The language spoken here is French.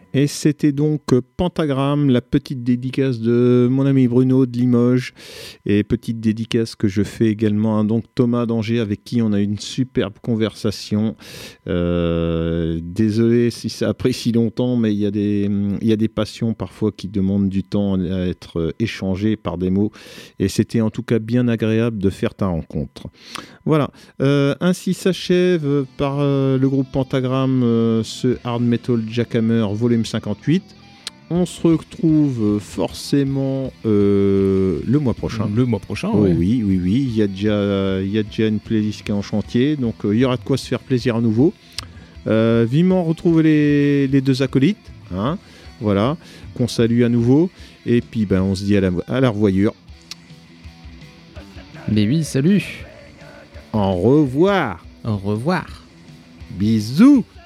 Et c'était donc Pentagramme, la petite dédicace de mon ami Bruno de Limoges, et petite dédicace que je fais également à donc Thomas d'Angers, avec qui on a eu une superbe conversation. Désolé si ça a pris si longtemps, mais il y a des passions parfois qui demandent du temps à être échangées par des mots, et c'était en tout cas bien agréable de faire ta rencontre. Voilà, ainsi s'achève par le groupe Pentagramme ce Hard Metal Jackhammer volume 58. On se retrouve forcément le mois prochain. Le mois prochain, oh, ouais. Oui. Il y a déjà une playlist qui est en chantier, donc il y aura de quoi se faire plaisir à nouveau. Vivement retrouver les deux acolytes, hein, voilà, qu'on salue à nouveau. Et puis on se dit à la revoyure. Mais oui, salut. Au revoir. Au revoir. Bisous.